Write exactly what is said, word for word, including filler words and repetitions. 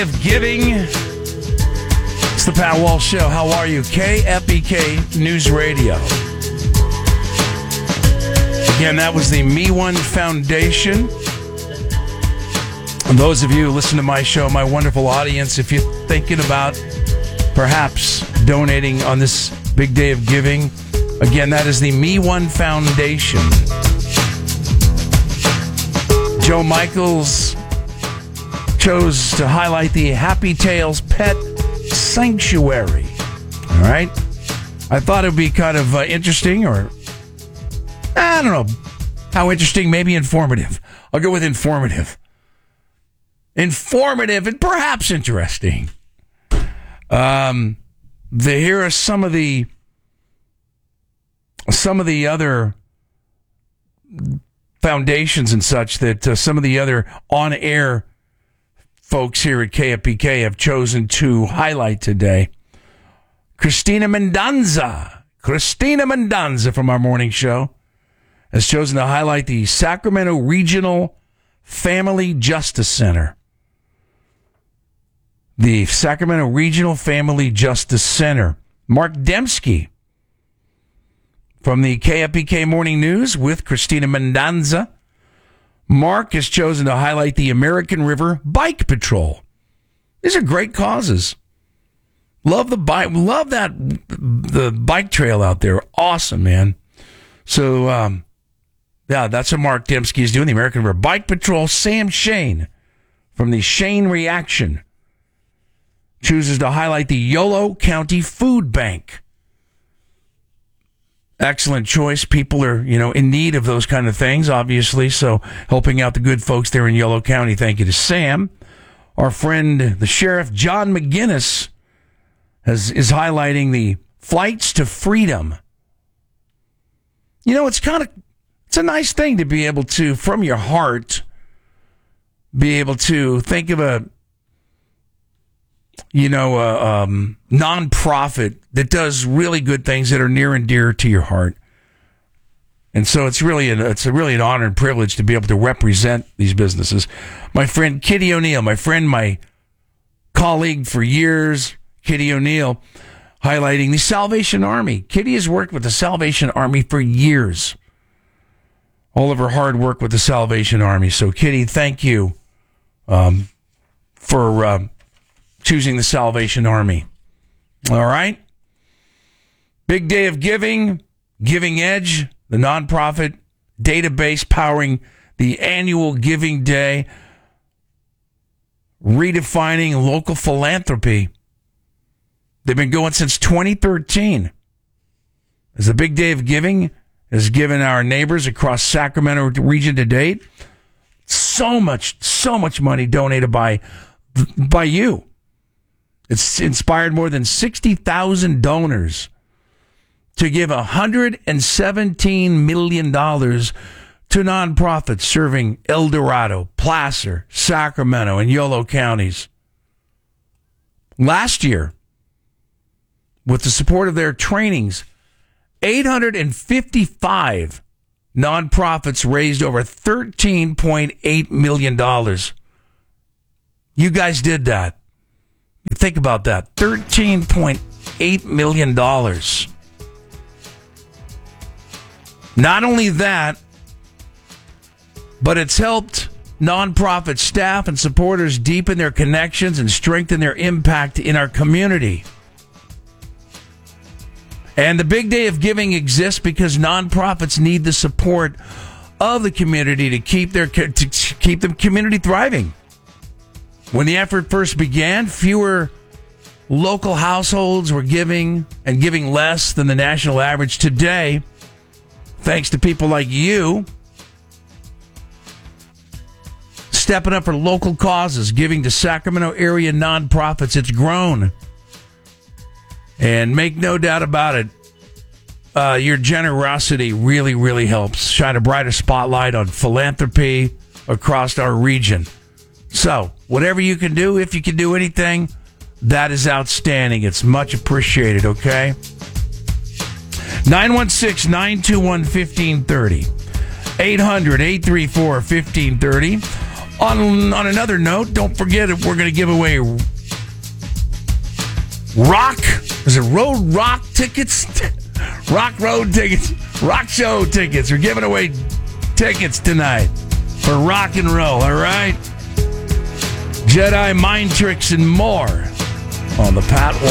of giving. It's the Pat Walsh Show. How are you? K F B K News Radio. Again, that was the Me One Foundation. And those of you who listen to my show, my wonderful audience, if you're thinking about perhaps donating on this big day of giving, again, that is the Me One Foundation. Joe Michaels chose to highlight the Happy Tales Pet Sanctuary. All right? I thought it would be kind of uh, interesting, or I don't know how interesting, maybe informative. I'll go with informative. Informative and perhaps interesting. Um, the, here are some of the some of the other foundations and such that uh, some of the other on-air folks here at K F B K have chosen to highlight today. Christina Mendonza, Christina Mendonza from our morning show has chosen to highlight the Sacramento Regional Family Justice Center. The Sacramento Regional Family Justice Center. Mark Dembski from the K F B K Morning News with Christina Mendonza. Mark has chosen to highlight the American River Bike Patrol. These are great causes. Love the bike. Love that the bike trail out there. Awesome, man. So, um, yeah, that's what Mark Dembski is doing. The American River Bike Patrol. Sam Shane from the Shane Reaction chooses to highlight the Yolo County Food Bank. Excellent choice. People are, you know, in need of those kind of things, obviously. So helping out the good folks there in Yolo County. Thank you to Sam. Our friend, the Sheriff John McGinnis, has, is highlighting the Flights to Freedom. You know, it's kind of, it's a nice thing to be able to, from your heart, be able to think of a, you know, a um, nonprofit that does really good things that are near and dear to your heart. And so it's really an, it's a really an honor and privilege to be able to represent these businesses. My friend Kitty O'Neill, my friend, my colleague for years, Kitty O'Neill, highlighting the Salvation Army. Kitty has worked with the Salvation Army for years. All of her hard work with the Salvation Army. So, Kitty, thank you um, for uh, choosing the Salvation Army. All right? Big day of giving, Giving Edge, the nonprofit database powering the annual Giving Day, redefining local philanthropy. They've been going since twenty thirteen. As the Big Day of Giving has given our neighbors across Sacramento region to date so much, so much money donated by, by you. It's inspired more than sixty thousand donors to give one hundred seventeen million dollars to nonprofits serving El Dorado, Placer, Sacramento, and Yolo counties. Last year, with the support of their trainings, eight hundred fifty-five nonprofits raised over thirteen point eight million dollars. You guys did that. Think about that. thirteen point eight million dollars. Not only that, but it's helped nonprofit staff and supporters deepen their connections and strengthen their impact in our community. And the Big Day of Giving exists because nonprofits need the support of the community to keep their to keep the community thriving. When the effort first began, fewer local households were giving and giving less than the national average. Today, thanks to people like you stepping up for local causes, giving to Sacramento area nonprofits, it's grown. And make no doubt about it, uh, your generosity really, really helps shine a brighter spotlight on philanthropy across our region. So, whatever you can do, if you can do anything, that is outstanding. It's much appreciated, okay? nine one six, nine two one, one five three zero. eight hundred, eight three four, one five three zero. On on another note, don't forget if we're going to give away rock. Is it Road Rock tickets? Rock Road tickets. Rock Show tickets. We're giving away tickets tonight for rock and roll, all right? Jedi mind tricks and more on the Pat